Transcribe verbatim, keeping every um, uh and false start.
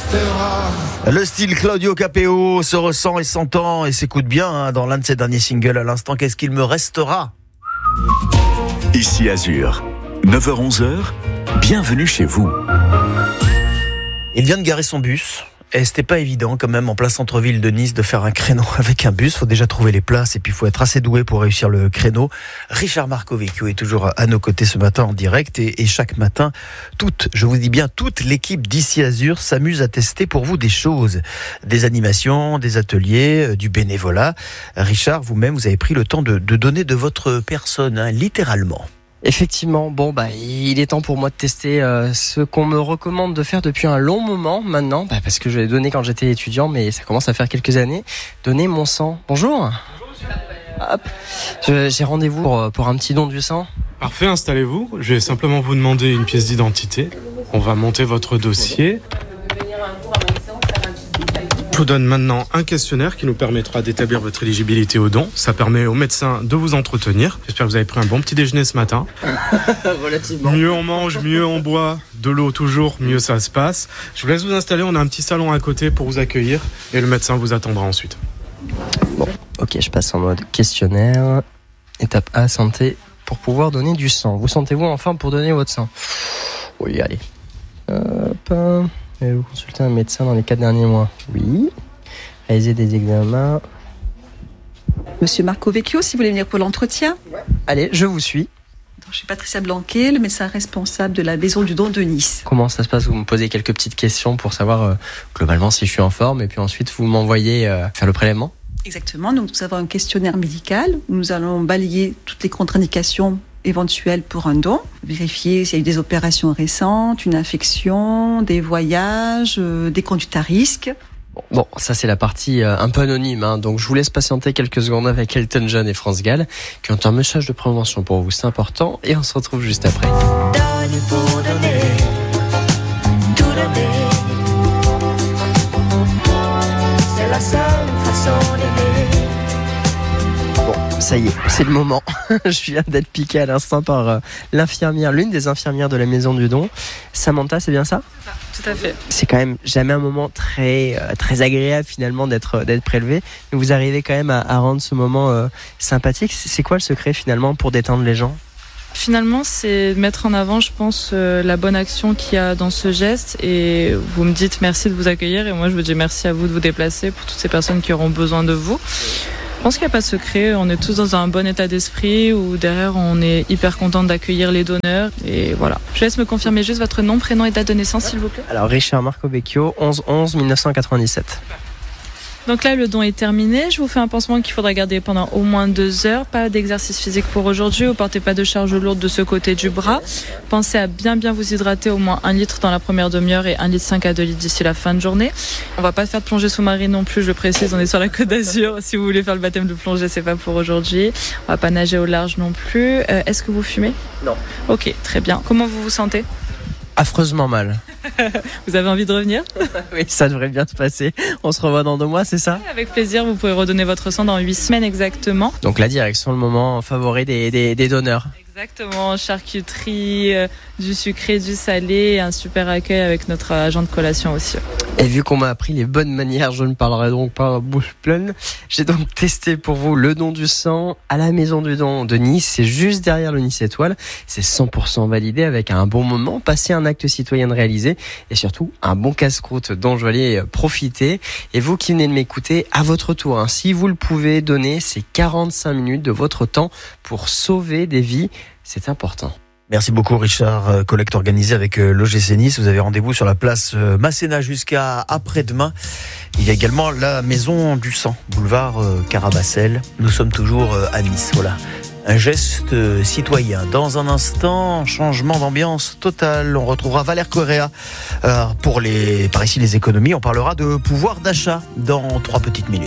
restera. Le style Claudio Capéo se ressent et s'entend et s'écoute bien hein, dans l'un de ses derniers singles à l'instant. Qu'est-ce qu'il me restera? Ici Azur, neuf heures onze, bienvenue chez vous. Il vient de garer son bus. Et c'était pas évident quand même en plein centre-ville de Nice de faire un créneau avec un bus. Faut déjà trouver les places et puis il faut être assez doué pour réussir le créneau. Richard Marcovecchio est toujours à nos côtés ce matin en direct et, et chaque matin, toute, je vous dis bien, toute l'équipe d'Ici Azur s'amuse à tester pour vous des choses. Des animations, des ateliers, du bénévolat. Richard, vous-même, vous avez pris le temps de, de donner de votre personne, hein, littéralement. Effectivement, bon bah il est temps pour moi de tester euh, ce qu'on me recommande de faire depuis un long moment maintenant, bah, parce que je l'ai donné quand j'étais étudiant, mais ça commence à faire quelques années. Donner mon sang. Bonjour. Bonjour monsieur. Hop. Je, j'ai rendez-vous pour, pour un petit don du sang. Parfait, installez-vous. Je vais simplement vous demander une pièce d'identité. On va monter votre dossier. Je vous donne maintenant un questionnaire qui nous permettra d'établir votre éligibilité au don. Ça permet au médecin de vous entretenir. J'espère que vous avez pris un bon petit déjeuner ce matin. Relativement. Mieux on mange, mieux on boit, de l'eau toujours, mieux ça se passe. Je vous laisse vous installer, on a un petit salon à côté pour vous accueillir et le médecin vous attendra ensuite. Bon, ok, je passe en mode questionnaire. Étape A, santé, pour pouvoir donner du sang. Vous sentez-vous en forme pour donner votre sang? Oui, allez. Hop. Avez-vous consulté un médecin dans les quatre derniers mois? Oui. Réaliser des examens. Monsieur Marcovecchio, si vous voulez venir pour l'entretien. Ouais. Allez, je vous suis. Donc, je suis Patricia Blanquet, le médecin responsable de la Maison du Don de Nice. Comment ça se passe? Vous me posez quelques petites questions pour savoir euh, globalement si je suis en forme et puis ensuite vous m'envoyez euh, faire le prélèvement? Exactement, donc nous avons un questionnaire médical où nous allons balayer toutes les contre-indications éventuelles pour un don, vérifier s'il y a eu des opérations récentes, une infection, des voyages, euh, des conduites à risque. Bon, bon ça c'est la partie euh, un peu anonyme, hein, donc je vous laisse patienter quelques secondes avec Elton John et France Gall qui ont un message de prévention pour vous, c'est important, et on se retrouve juste après. Donne pour donner, tout donner, c'est la seule façon d'aimer. Ça y est, c'est le moment. Je viens d'être piqué à l'instant par euh, l'infirmière, l'une des infirmières de la Maison du Don. Samantha, c'est bien ça? C'est ça, tout à fait. C'est quand même jamais un moment très euh, très agréable finalement d'être d'être prélevé, mais vous arrivez quand même à, à rendre ce moment euh, sympathique. C'est quoi le secret finalement pour détendre les gens? Finalement, c'est mettre en avant, je pense, euh, la bonne action qu'il y a dans ce geste. Et vous me dites merci de vous accueillir, et moi je vous dis merci à vous de vous déplacer pour toutes ces personnes qui auront besoin de vous. Je pense qu'il n'y a pas de secret, on est tous dans un bon état d'esprit où derrière on est hyper content d'accueillir les donneurs et voilà. Je laisse me confirmer juste votre nom, prénom et date de naissance s'il vous plaît. Alors Richard Marcovecchio, onze onze mille neuf cent quatre-vingt-dix-sept. Donc là le don est terminé, je vous fais un pansement qu'il faudra garder pendant au moins deux heures, pas d'exercice physique pour aujourd'hui, vous portez pas de charge lourde de ce côté du bras. Pensez à bien bien vous hydrater, au moins un litre dans la première demi-heure et un litre cinq à deux litres d'ici la fin de journée. On va pas faire de plongée sous-marine non plus, je le précise, on est sur la Côte d'Azur, si vous voulez faire le baptême de plongée c'est pas pour aujourd'hui. On va pas nager au large non plus. Euh, est-ce que vous fumez? Non. Ok, très bien. Comment vous vous sentez? Affreusement mal. Vous avez envie de revenir? Oui, ça devrait bien se passer. On se revoit dans deux mois, c'est ça? Avec plaisir, vous pouvez redonner votre sang dans huit semaines exactement. Donc la direction, le moment favori des, des, des donneurs. Exactement, charcuterie, euh, du sucré, du salé, et un super accueil avec notre agent de collation aussi. Et vu qu'on m'a appris les bonnes manières, je ne parlerai donc pas bouche pleine. J'ai donc testé pour vous le don du sang à la Maison du Don de Nice. C'est juste derrière le Nice Étoile. C'est cent pour cent validé avec un bon moment, passé un acte citoyen de réaliser et surtout un bon casse-croûte dont je vais aller profiter. Et vous qui venez de m'écouter, à votre tour, hein, si vous le pouvez, donner ces quarante-cinq minutes de votre temps pour sauver des vies. C'est important. Merci beaucoup Richard, collecte organisée avec l'O G C Nice. Vous avez rendez-vous sur la place Masséna jusqu'à après-demain. Il y a également la Maison du Sang, boulevard Carabassel. Nous sommes toujours à Nice, voilà. Un geste citoyen. Dans un instant, changement d'ambiance total. On retrouvera Valère Correa pour les, par ici les économies. On parlera de pouvoir d'achat dans trois petites minutes.